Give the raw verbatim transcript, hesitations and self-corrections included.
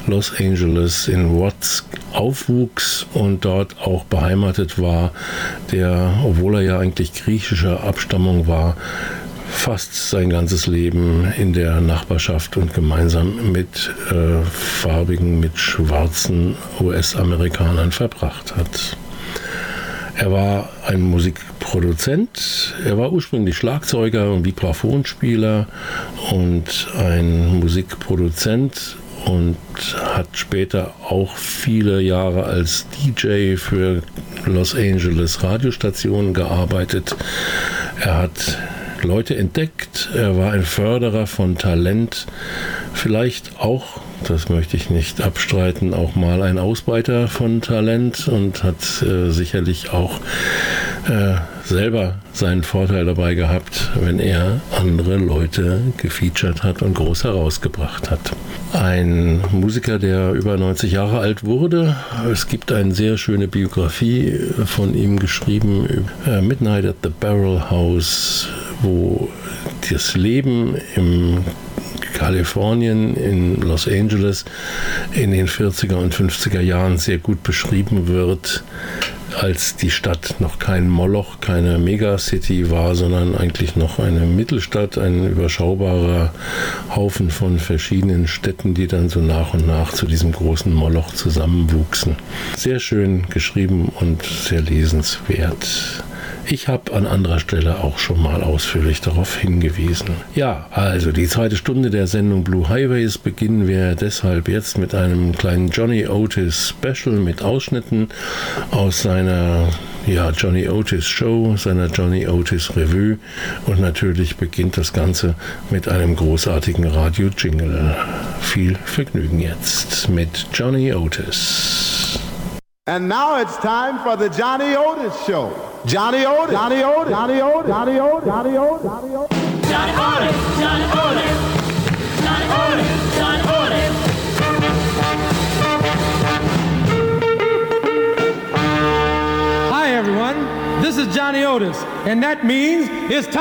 Los Angeles in Watts aufwuchs und dort auch beheimatet war, der, obwohl er ja eigentlich griechischer Abstammung war, fast sein ganzes Leben in der Nachbarschaft und gemeinsam mit äh, farbigen, mit schwarzen U S-Amerikanern verbracht hat. Er war ein Musikproduzent, er war ursprünglich Schlagzeuger und Vibraphonspieler und ein Musikproduzent und hat später auch viele Jahre als D J für Los Angeles Radiostationen gearbeitet. Er hat Leute entdeckt, er war ein Förderer von Talent, vielleicht auch, das möchte ich nicht abstreiten, auch mal ein Ausbeiter von Talent und hat äh, sicherlich auch äh, selber seinen Vorteil dabei gehabt, wenn er andere Leute gefeatured hat und groß herausgebracht hat. Ein Musiker, der über neunzig Jahre alt wurde. Es gibt eine sehr schöne Biografie von ihm geschrieben, äh, Midnight at the Barrel House, wo das Leben im Kalifornien, in Los Angeles in den vierziger und fünfziger Jahren sehr gut beschrieben wird, als die Stadt noch kein Moloch, keine Megacity war, sondern eigentlich noch eine Mittelstadt, ein überschaubarer Haufen von verschiedenen Städten, die dann so nach und nach zu diesem großen Moloch zusammenwuchsen. Sehr schön geschrieben und sehr lesenswert. Ich habe an anderer Stelle auch schon mal ausführlich darauf hingewiesen. Ja, also die zweite Stunde der Sendung Blue Highways beginnen wir deshalb jetzt mit einem kleinen Johnny Otis Special mit Ausschnitten aus seiner ja, Johnny Otis Show, seiner Johnny Otis Revue und natürlich beginnt das Ganze mit einem großartigen Radio-Jingle. Viel Vergnügen jetzt mit Johnny Otis. And now it's time for the Johnny Otis Show. Johnny Otis, Johnny Otis, Johnny Otis, Johnny Otis, Johnny Otis, Johnny Otis, Johnny Otis, Johnny Otis, Johnny Otis, Johnny Otis. Hi everyone, this is Johnny Otis, and that means it's time.